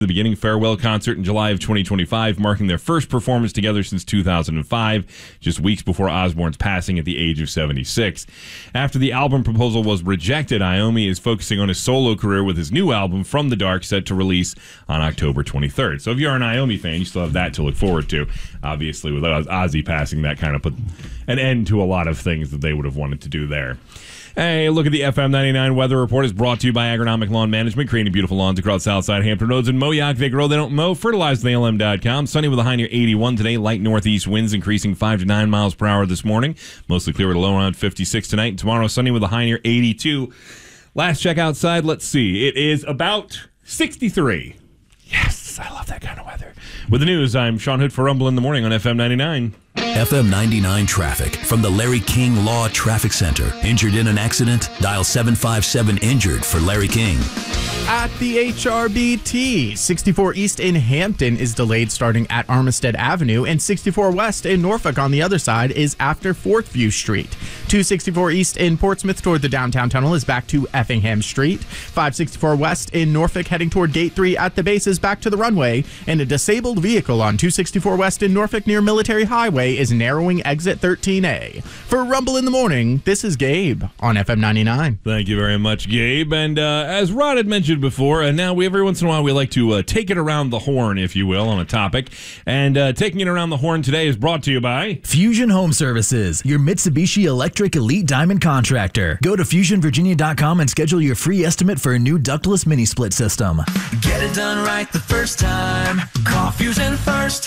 the beginning farewell concert in July of 2025, marking their first performance together since 2005, just weeks before Osbourne's passing at the age of 76. After the album proposal was rejected, Iommi is focusing on his solo career with his new album, From the Dark, set to release on October 23rd. So if you're an Iommi fan, you still have that to look forward to. Obviously, with Ozzy passing, that kind of put an end to a lot of things that they would have wanted to do there. Hey, look at the FM 99 weather report is brought to you by Agronomic Lawn Management, creating beautiful lawns across Southside Hampton Roads and Moyock. They grow, they don't mow. FertilizeTheALM.com. Sunny with a high near 81 today. Light northeast winds increasing 5 to 9 miles per hour this morning. Mostly clear with a low around 56 tonight. And tomorrow, sunny with a high near 82. Last check outside, let's see. It is about 63. Yes, I love that kind of weather. With the news, I'm Sean Hood for Rumble in the Morning on FM 99. FM 99 traffic from the Larry King Law Traffic Center. Injured in an accident? Dial 757-INJURED for Larry King. At the HRBT, 64 East in Hampton is delayed starting at Armistead Avenue, and 64 West in Norfolk on the other side is after Fortview Street. 264 East in Portsmouth toward the downtown tunnel is back to Effingham Street. 564 West in Norfolk heading toward Gate 3 at the base is back to the runway, and a disabled vehicle on 264 West in Norfolk near Military Highway is narrowing exit 13A. For Rumble in the Morning, this is Gabe on FM 99. Thank you very much, Gabe. And as Rod had mentioned before, and now every once in a while we like to take it around the horn, if you will, on a topic. And taking it around the horn today is brought to you by Fusion Home Services, your Mitsubishi Electric Elite Diamond contractor. Go to FusionVirginia.com and schedule your free estimate for a new ductless mini split system. Get it done right the first time. Call Fusion first.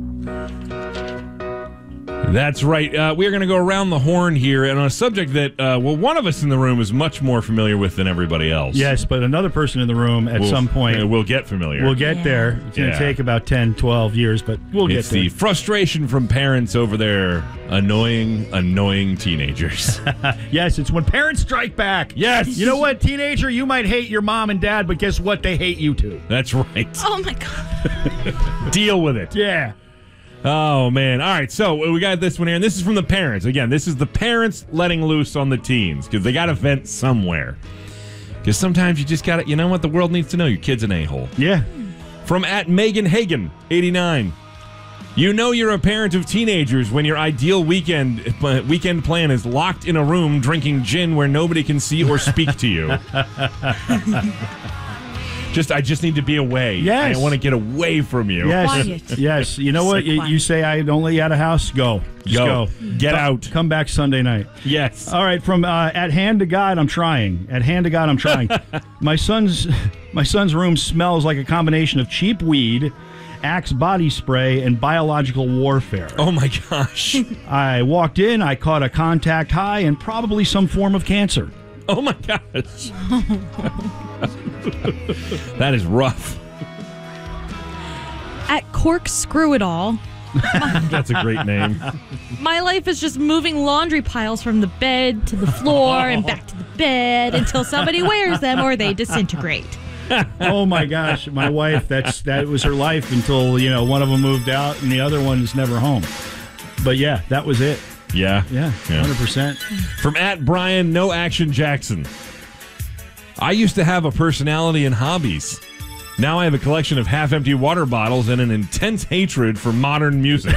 That's right. We are going to go around the horn here, and on a subject that, one of us in the room is much more familiar with than everybody else. Yes, but another person in the room at some point will get familiar. We'll get there. It's going to take about 10, 12 years, but we'll get there. It's the frustration from parents over their annoying teenagers. Yes, it's when parents strike back. Yes. You know what, teenager? You might hate your mom and dad, but guess what? They hate you too. That's right. Oh, my God. Deal with it. Yeah. Oh, man. All right, so we got this one here, and this is from the parents. Again, this is the parents letting loose on the teens, because they got to vent somewhere. Because sometimes you just got to, you know what? The world needs to know your kid's an a-hole. Yeah. From @Megan Hagen, 89. You know you're a parent of teenagers when your ideal weekend plan is locked in a room drinking gin where nobody can see or speak to you. I just need to be away. Yes. I want to get away from you. Yes. Quiet. Yes. You know what? You say I don't let you out of house? Go. Just go. Get out. Come back Sunday night. Yes. All right. From at hand to God, I'm trying. At hand to God, I'm trying. My son's room smells like a combination of cheap weed, Axe body spray, and biological warfare. Oh, my gosh. I walked in, I caught a contact high and probably some form of cancer. Oh, my gosh. That is rough. At Corkscrew It All. That's a great name. My life is just moving laundry piles from the bed to the floor and back to the bed until somebody wears them or they disintegrate. Oh my gosh, my wife, that was her life until, one of them moved out and the other one is never home. But yeah, that was it. Yeah. Yeah, 100%. From @Brian No Action Jackson. I used to have a personality and hobbies. Now I have a collection of half-empty water bottles and an intense hatred for modern music.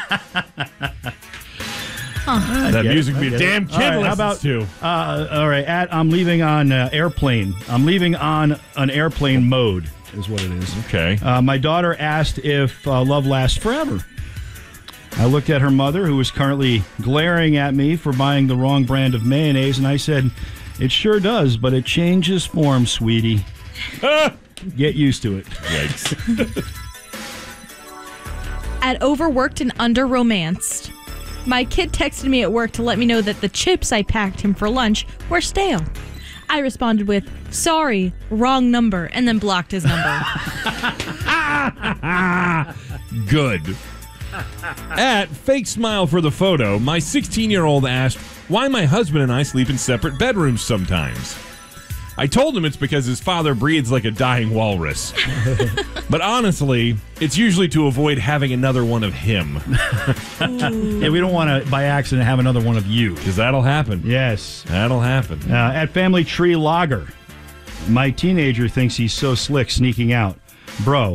That music be a damn kid right, listens to. All right, I'm leaving on airplane. I'm leaving on an airplane mode is what it is. Okay. My daughter asked if love lasts forever. I looked at her mother, who was currently glaring at me for buying the wrong brand of mayonnaise, and I said, "It sure does, but it changes form, sweetie. Get used to it." Yikes. At Overworked and Under-Romanced. My kid texted me at work to let me know that the chips I packed him for lunch were stale. I responded with, "Sorry, wrong number," and then blocked his number. Good. At Fake Smile for the Photo, my 16-year-old asked why my husband and I sleep in separate bedrooms sometimes. I told him it's because his father breathes like a dying walrus. But honestly, it's usually to avoid having another one of him. Yeah, we don't want to, by accident, have another one of you. Because that'll happen. Yes. That'll happen. At Family Tree Lager, my teenager thinks he's so slick sneaking out. Bro.